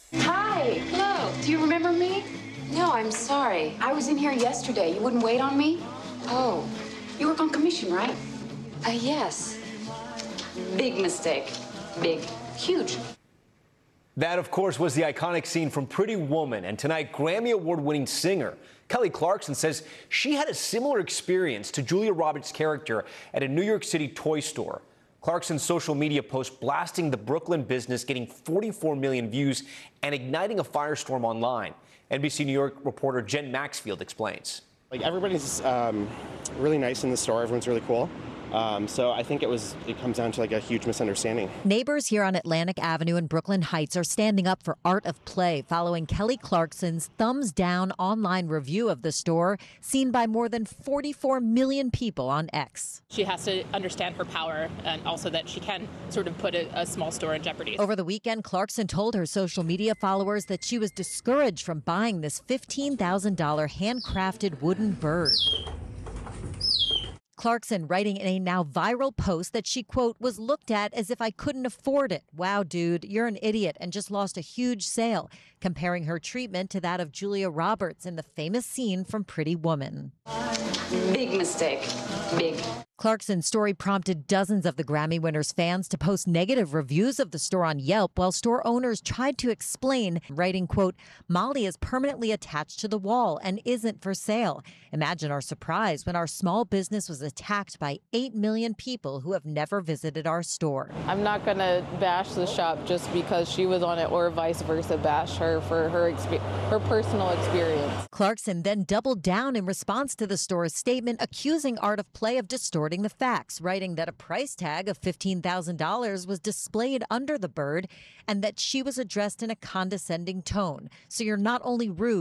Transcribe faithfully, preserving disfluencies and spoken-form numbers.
Hi. Hello. Do you remember me? No, I'm sorry. I was in here yesterday. You wouldn't wait on me? Oh, You work on commission, right? uh, yes. Big mistake. Big. Huge. That, of course, was the iconic scene from Pretty Woman. And tonight, Grammy Award-winning singer Kelly Clarkson says she had a similar experience to Julia Roberts' character at a New York City toy store. Clarkson's social media post blasting the Brooklyn business, getting forty-four million views and igniting a firestorm online. N B C New York reporter Jen Maxfield explains. Like, everybody's um, really nice in the store. Everyone's really cool. Um, so I think it was, it comes down to like a huge misunderstanding. Neighbors here on Atlantic Avenue in Brooklyn Heights are standing up for Art of Play following Kelly Clarkson's thumbs down online review of the store, seen by more than forty-four million people on X. She has to understand her power and also that she can sort of put a, a small store in jeopardy. Over the weekend, Clarkson told her social media followers that she was discouraged from buying this fifteen thousand dollars handcrafted wooden bird. Clarkson writing in a now viral post that she, quote, was looked at as if I couldn't afford it. Wow, dude, you're an idiot and just lost a huge sale, comparing her treatment to that of Julia Roberts in the famous scene from Pretty Woman. Big mistake. Big. Clarkson's story prompted dozens of the Grammy winners' fans to post negative reviews of the store on Yelp, while store owners tried to explain, writing, quote, Molly is permanently attached to the wall and isn't for sale. Imagine our surprise when our small business was attacked by eight million people who have never visited our store. I'm not going to bash the shop just because she was on it, or vice versa, bash her for her, exp- her personal experience. Clarkson then doubled down in response to the store's statement, accusing Art of Play of distorting the facts, writing that a price tag of fifteen thousand dollars was displayed under the bird and that she was addressed in a condescending tone. So you're not only rude,